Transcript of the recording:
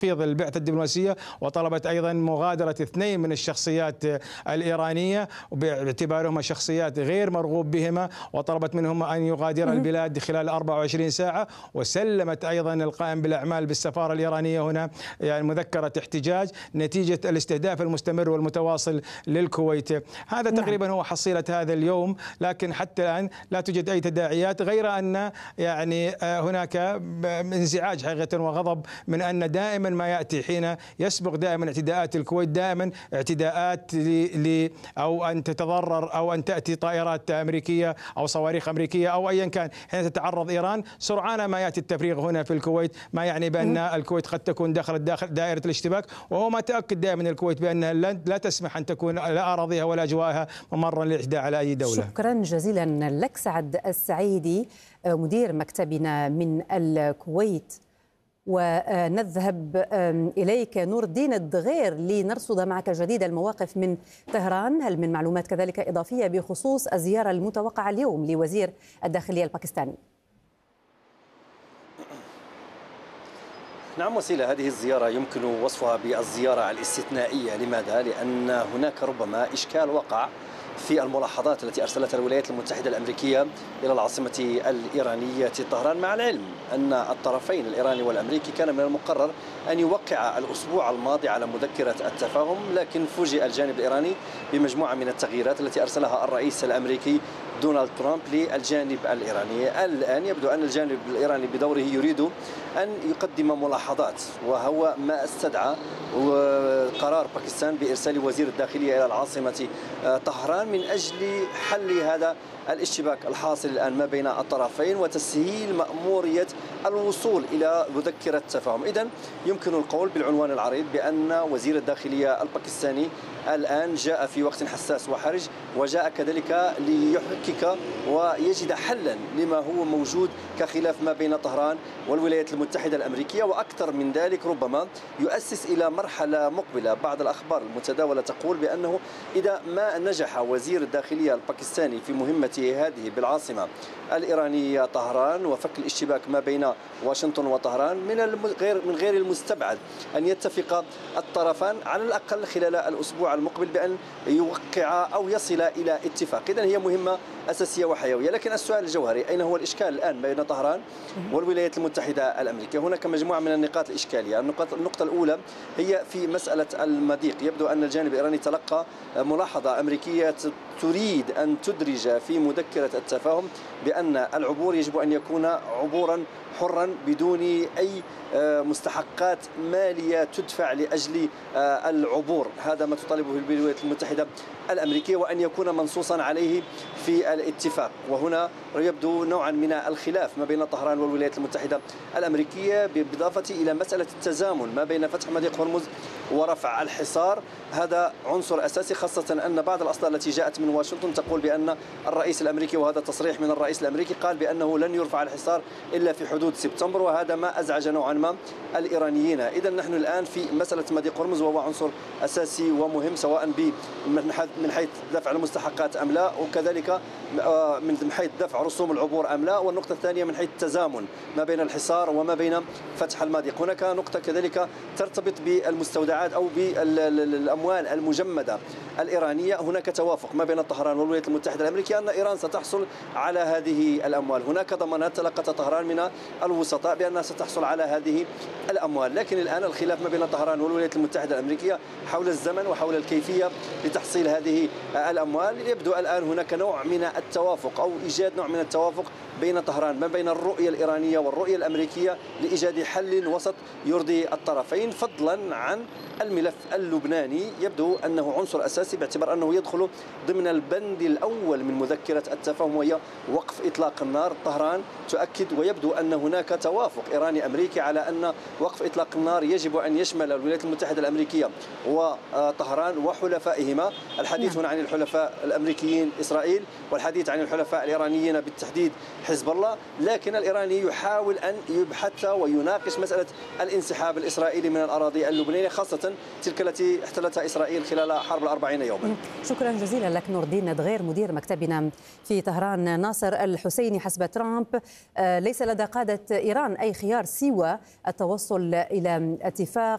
تفيض البعثة الدبلوماسية، وطلبت أيضا مغادرة 2 من الشخصيات الإيرانية باعتبارهما شخصيات غير مرغوب بهما، وطلبت منهم أن يغادر البلاد خلال 24 ساعة. وسلمت أيضا القائم بالأعمال بالسفارة الإيرانية هنا يعني مذكرة احتجاج نتيجة الاستهداف المستمر والمتواصل للكويت. هذا تقريبا هو حصيلة هذا اليوم، لكن حتى الآن لا توجد أي تداعيات، غير أن يعني هناك انزعاج حقيقة وغضب من أن دائما ما يأتي حين يسبق دائما اعتداءات الكويت دائما اعتداءات أو أن تتضرر أو أن تأتي طائرات أمريكية أو صواريخ أمريكية أو أيا كان حين تتعرض إيران، سرعان ما يأتي التفريغ هنا في الكويت، ما يعني بأن الكويت قد تكون داخل دائرة الاشتباك. وهو ما تأكد دائما الكويت بأنها لا تسمح أن تكون لا أراضيها ولا أجواءها ممرا للاعتداء على أي دولة. شكرا جزيلا لك سعد السعيدي مدير مكتبنا من الكويت. ونذهب إليك نور الدين الدغير لنرصد معك جديد المواقف من طهران. هل من معلومات كذلك إضافية بخصوص الزيارة المتوقعة اليوم لوزير الداخلية الباكستاني؟ نعم وسيلة، هذه الزيارة يمكن وصفها بالزيارة الاستثنائية. لماذا؟ لأن هناك ربما إشكال وقع في الملاحظات التي أرسلتها الولايات المتحدة الأمريكية إلى العاصمة الإيرانية طهران، مع العلم أن الطرفين الإيراني والأمريكي كان من المقرر أن يوقع الأسبوع الماضي على مذكرة التفاهم، لكن فوجئ الجانب الإيراني بمجموعة من التغييرات التي أرسلها الرئيس الأمريكي دونالد ترامب للجانب الإيراني. الآن يبدو أن الجانب الإيراني بدوره يريد أن يقدم ملاحظات، وهو ما استدعى قرار باكستان بإرسال وزير الداخلية إلى العاصمة طهران من أجل حل هذا الاشتباك الحاصل الآن ما بين الطرفين وتسهيل مأمورية الوصول إلى مذكرة تفاهم. إذن يمكن القول بالعنوان العريض بأن وزير الداخلية الباكستاني الآن جاء في وقت حساس وحرج، وجاء كذلك ليحكك ويجد حلا لما هو موجود كخلاف ما بين طهران والولايات المتحدة الأمريكية، وأكثر من ذلك ربما يؤسس إلى مرحلة مقبلة. بعض الأخبار المتداولة تقول بأنه إذا ما نجح وزير الداخلية الباكستاني في مهمته هذه بالعاصمة الإيرانية طهران وفك الاشتباك ما بين واشنطن وطهران، من غير المستبعد أن يتفق الطرفان على الأقل خلال الأسبوع المقبل بأن يوقع أو يصل إلى اتفاق. إذن هي مهمة أساسية وحيوية. لكن السؤال الجوهري، أين هو الإشكال الآن بين طهران والولايات المتحدة الأمريكية؟ هناك مجموعة من النقاط الإشكالية. النقطة الأولى هي في مسألة المضيق. يبدو أن الجانب الإيراني تلقى ملاحظة أمريكية تريد أن تدرج في مذكرة التفاهم بأن العبور يجب أن يكون عبورا حرا بدون أي مستحقات مالية تدفع لأجل العبور. هذا ما تطالبه الولايات المتحدة الأمريكية، وأن يكون منصوصا عليه في الاتفاق. وهنا يبدو نوعا من الخلاف ما بين طهران والولايات المتحدة الأمريكية، بالإضافة إلى مسألة التزامن ما بين فتح مضيق هرمز ورفع الحصار. هذا عنصر أساسي، خاصة أن بعض الأصدار التي جاءت من واشنطن تقول بأن الرئيس الأمريكي، وهذا تصريح من الرئيس الأمريكي، قال بأنه لن يرفع الحصار إلا في حدود سبتمبر، وهذا ما أزعج نوعا ما الإيرانيين. إذا نحن الآن في مسألة مضيق هرمز، وهو عنصر أساسي ومهم سواء من حيث دفع المستحقات أم لا، وكذلك من حيث دفع رسوم العبور أم لا. والنقطة الثانية من حيث التزامن ما بين الحصار وما بين فتح المضيق. هناك نقطة كذلك ترتبط بالمستودعات أو بالأموال المجمدة الإيرانية. هناك توافق ما بين طهران والولايات المتحدة الأمريكية أن إيران ستحصل على هذه الأموال. هناك ضمانات تلقتها طهران من الوسطاء بأنها ستحصل على هذه الأموال، لكن الآن الخلاف ما بين طهران والولايات المتحدة الأمريكية حول الزمن وحول الكيفية لتحصيل هذه الأموال. يبدو الآن هناك نوع من التوافق أو إيجاد نوع من التوافق بين طهران ما بين الرؤية الإيرانية والرؤية الأمريكية لإيجاد حل وسط يرضي الطرفين، فضلا عن الملف اللبناني. يبدو أنه عنصر أساسي باعتبار أنه يدخل ضمن البند الأول من مذكرة التفاهم، وهي وقف إطلاق النار. طهران تؤكد ويبدو أن هناك توافق إيراني أمريكي على أن وقف إطلاق النار يجب أن يشمل الولايات المتحدة الأمريكية وطهران وحلفائهما. الحديث هنا عن الحلفاء الأمريكيين إسرائيل، والحديث عن الحلفاء الإيرانيين بالتحديد حزب الله. لكن الإيراني يحاول أن يبحث ويناقش مسألة الانسحاب الإسرائيلي من الأراضي اللبنانية، خاصة تلك التي احتلتها إسرائيل خلال حرب 40 يوما. شكرا جزيلا لك نور الدين دغير مدير مكتبنا في طهران. ناصر الحسيني، حسب ترامب ليس لدى قادة إيران أي خيار سوى التوصل إلى اتفاق